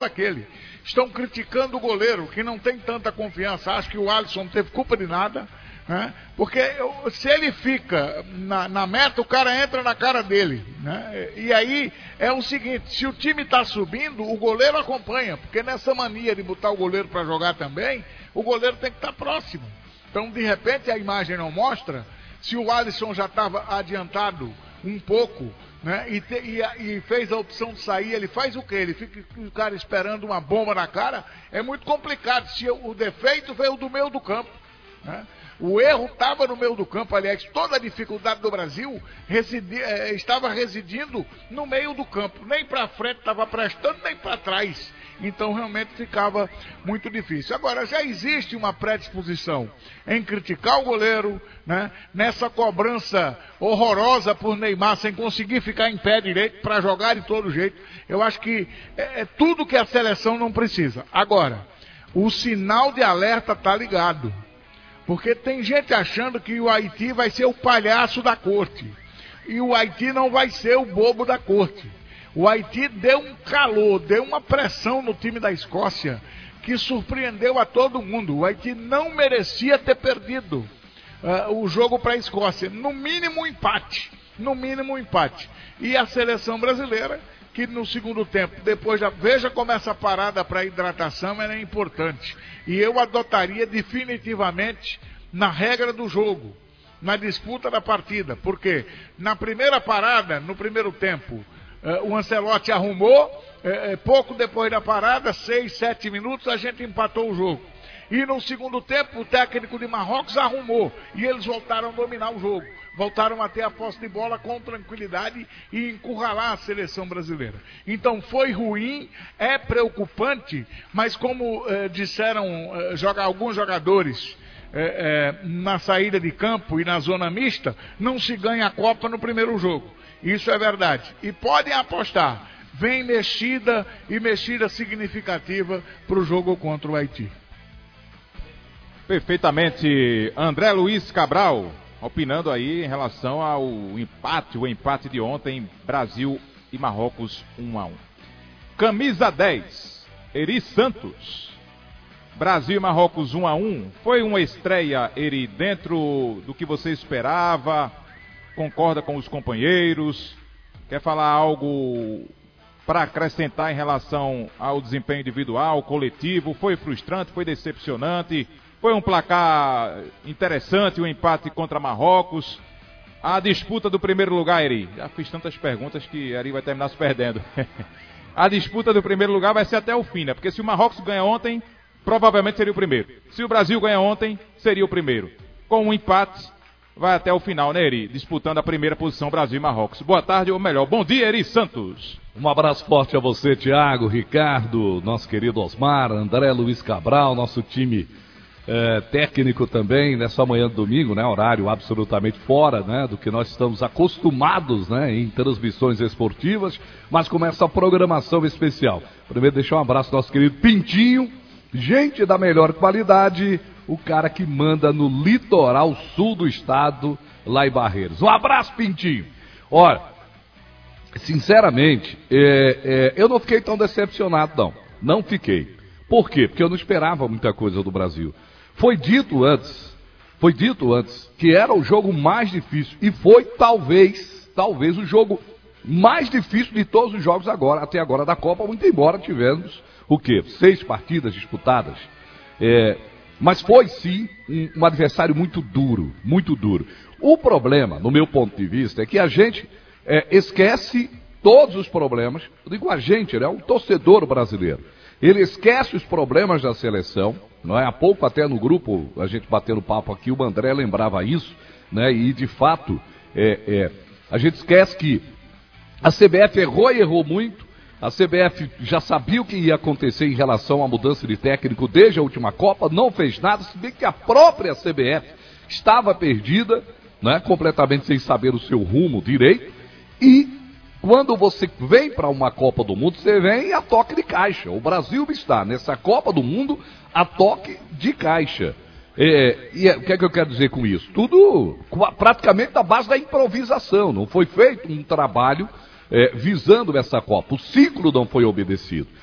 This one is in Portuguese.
daquele. Estão criticando o goleiro, que não tem tanta confiança. Acho que o Alisson não teve culpa de nada, né? Porque se ele fica na meta, o cara entra na cara dele, né? E aí é o seguinte, se o time está subindo, o goleiro acompanha, porque nessa mania de botar o goleiro para jogar também, o goleiro tem que estar próximo. Então, de repente, a imagem não mostra, se o Alisson já estava adiantado um pouco, né, e fez a opção de sair, ele faz o quê? Ele fica o cara esperando uma bomba na cara? É muito complicado. Se o defeito veio do meio do campo, né? O erro estava no meio do campo, aliás, toda a dificuldade do Brasil estava residindo no meio do campo. Nem para frente estava prestando, nem para trás. Então realmente ficava muito difícil. Agora, já existe uma predisposição em criticar o goleiro, né? Nessa cobrança horrorosa por Neymar, sem conseguir ficar em pé direito para jogar de todo jeito. Eu acho que é tudo que a seleção não precisa. Agora, o sinal de alerta está ligado. Porque tem gente achando que o Haiti vai ser o palhaço da corte. E o Haiti não vai ser o bobo da corte. O Haiti deu um calor, deu uma pressão no time da Escócia que surpreendeu a todo mundo. O Haiti não merecia ter perdido o jogo para a Escócia. No mínimo um empate. No mínimo um empate. E a seleção brasileira, que no segundo tempo, depois veja como essa parada para hidratação é importante. E eu adotaria definitivamente na regra do jogo, na disputa da partida. Porque na primeira parada, no primeiro tempo, o Ancelotti arrumou, pouco depois da parada, 6, 7 minutos, a gente empatou o jogo. E no segundo tempo, o técnico de Marrocos arrumou. E eles voltaram a dominar o jogo. Voltaram a ter a posse de bola com tranquilidade e encurralar a seleção brasileira. Então foi ruim, é preocupante, mas como disseram alguns jogadores na saída de campo e na zona mista, não se ganha a Copa no primeiro jogo. Isso é verdade. E podem apostar, vem mexida e mexida significativa para o jogo contra o Haiti. Perfeitamente, André Luiz Cabral, opinando aí em relação ao empate, o empate de ontem, Brasil e Marrocos 1-1. Camisa 10, Eri Santos, Brasil e Marrocos 1-1, foi uma estreia, Eri, dentro do que você esperava, concorda com os companheiros, quer falar algo para acrescentar em relação ao desempenho individual, coletivo, foi frustrante, foi decepcionante? Foi um placar interessante, um empate contra Marrocos. A disputa do primeiro lugar, Eri. Já fiz tantas perguntas que Eri vai terminar se perdendo. A disputa do primeiro lugar vai ser até o fim, né? Porque se o Marrocos ganha ontem, provavelmente seria o primeiro. Se o Brasil ganha ontem, seria o primeiro. Com um empate, vai até o final, né, Eri? Disputando a primeira posição, Brasil e Marrocos. Boa tarde, ou melhor, bom dia, Eri Santos. Um abraço forte a você, Thiago, Ricardo, nosso querido Osmar, André Luiz Cabral, nosso time técnico também, nessa manhã de domingo, né, horário absolutamente fora, né, do que nós estamos acostumados, né, em transmissões esportivas, mas com essa programação especial. Primeiro deixar um abraço ao nosso querido Pintinho, gente da melhor qualidade, o cara que manda no litoral sul do estado, lá em Barreiros. Um abraço, Pintinho. Olha, sinceramente, eu não fiquei tão decepcionado, não fiquei. Por quê? Porque eu não esperava muita coisa do Brasil. Foi dito antes que era o jogo mais difícil, e foi talvez o jogo mais difícil de todos os jogos até agora da Copa, muito embora tivemos, 6 partidas disputadas, mas foi sim um adversário muito duro. O problema, no meu ponto de vista, é que a gente esquece todos os problemas, eu digo a gente, né, o torcedor brasileiro, ele esquece os problemas da seleção, não é? Há pouco até no grupo, a gente batendo papo aqui, o André lembrava isso, né? E de fato, a gente esquece que a CBF errou muito, a CBF já sabia o que ia acontecer em relação à mudança de técnico desde a última Copa, não fez nada, se bem que a própria CBF estava perdida, né? Completamente sem saber o seu rumo direito, e quando você vem para uma Copa do Mundo, você vem a toque de caixa. O Brasil está nessa Copa do Mundo a toque de caixa. E o que é que eu quero dizer com isso? Tudo praticamente da base da improvisação. Não foi feito um trabalho visando essa Copa. O ciclo não foi obedecido.